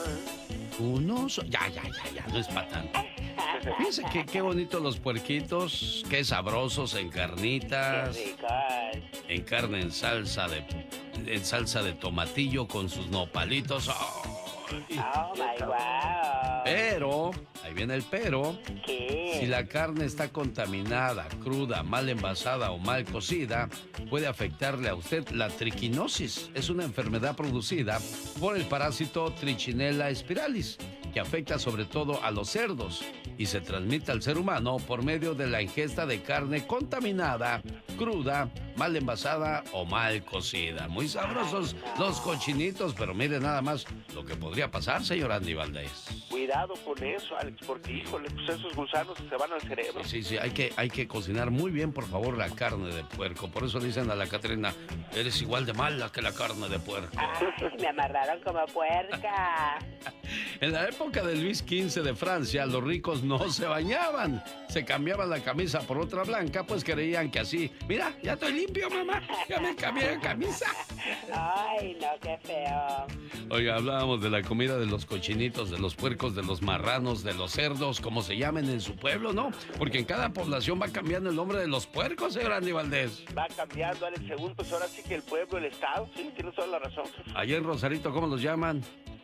Ya, no es para tanto. Fíjense que qué bonitos los puerquitos, qué sabrosos en carnitas. Qué ricos. En carne en salsa de tomatillo con sus nopalitos. Oh my wow. Pero, ahí viene el pero. ¿Qué? Si la carne está contaminada, cruda, mal envasada o mal cocida, puede afectarle a usted la triquinosis. Es una enfermedad producida por el parásito Trichinella spiralis, que afecta sobre todo a los cerdos y se transmite al ser humano por medio de la ingesta de carne contaminada, cruda, mal envasada o mal cocida. Muy sabrosos los cochinitos, pero mire nada más lo que podría pasar, señor Andy Valdés. Cuidado con eso, Alex, porque híjole, pues esos gusanos se van al cerebro. Sí, hay que cocinar muy bien, por favor, la carne de puerco. Por eso dicen a la Catrina, eres igual de mala que la carne de puerco. Ay, me amarraron como puerca. En la época de Luis XV de Francia, los ricos no se bañaban. Se cambiaban la camisa por otra blanca, pues creían que así, mira, ya estoy limpio, mamá, ya me cambié de camisa. Ay, no, qué feo. Oiga, hablábamos de la comida de los cochinitos, de los puercos, de los marranos, de los cerdos, como se llamen en su pueblo, ¿no? Porque en cada población va cambiando el nombre de los puercos, señor Andy Valdés. Va cambiando, Alex, según pues ahora sí que el pueblo, el estado, sí, tienes toda la razón. Allá en Rosarito, ¿cómo los llaman?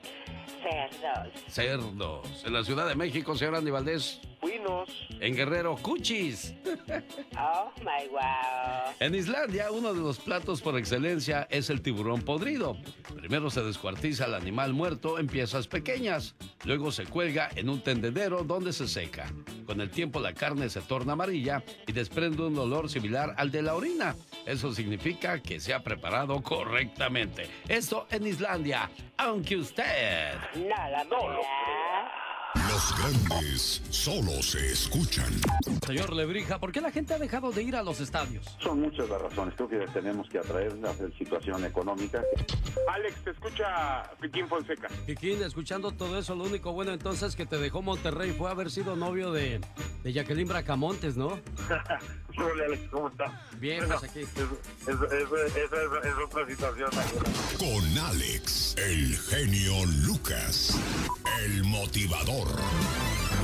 Cerdos. Cerdos. En la Ciudad de México, señor Andy Valdés. Buenos. En Guerrero, cuchis. Oh my wow. En Islandia, uno de los platos por excelencia es el tiburón podrido. Primero se descuartiza el animal muerto en piezas pequeñas. Luego se cuelga en un tendedero donde se seca. Con el tiempo la carne se torna amarilla y desprende un olor similar al de la orina. Eso significa que se ha preparado correctamente. Esto en Islandia, aunque usted nada no lo crea. Los grandes solo se escuchan. Señor Lebrija, ¿por qué la gente ha dejado de ir a los estadios? Son muchas las razones. Creo que tenemos que atraer la situación económica. Alex, te escucha Piquín Fonseca. Piquín, escuchando todo eso, lo único bueno entonces que te dejó Monterrey fue haber sido novio de Jacqueline Bracamontes, ¿no? Hola, Alex, ¿cómo está? Bien, pues aquí. Esa es otra situación. Con Alex, el genio Lucas, el motivador.